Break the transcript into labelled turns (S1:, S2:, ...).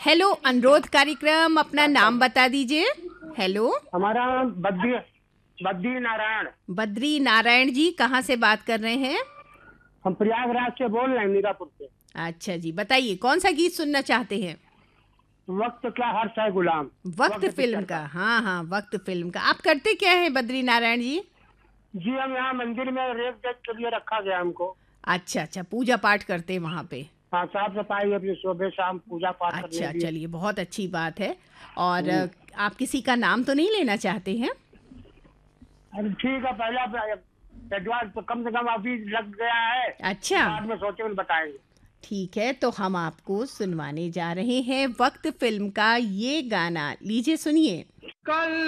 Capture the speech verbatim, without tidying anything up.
S1: Hello अनुरोध कार्यक्रम, अपना नाम बता दीजिए। हेलो,
S2: हमारा बद्री बद्री नारायण।
S1: बद्री नारायण जी, कहाँ से बात कर रहे हैं?
S2: हम प्रयागराज से बोल रहे हैं, मीरापुर से।
S1: अच्छा जी, बताइए कौन सा गीत सुनना चाहते हैं?
S2: वक्त क्या हर्ष है गुलाम।
S1: वक्त फिल्म का। हाँ हाँ, वक्त फिल्म का। आप करते क्या है बद्री नारायण जी?
S2: जी हम यहाँ मंदिर में रेख देख के लिए रखा गया हमको।
S1: अच्छा अच्छा, पूजा पाठ करते हैं वहाँ पे।
S2: हाँ, साफ सफाई अपनी सुबह शाम पूजा पाठ करने
S1: अच्छा,
S2: के लिए।
S1: चलिए बहुत अच्छी बात है। और
S2: हम्म।
S1: अ, आप किसी का नाम तो नहीं लेना चाहते हैं?
S2: अरे ठीक है, पहला एडवांस तो कम से कम अभी लग गया है।
S1: अच्छा,
S2: बाद में सोचे बताएंगे।
S1: ठीक है, तो हम आपको सुनवाने जा रहे हैं वक्त फिल्म का ये गाना। लीजिए सुनिए।
S2: कल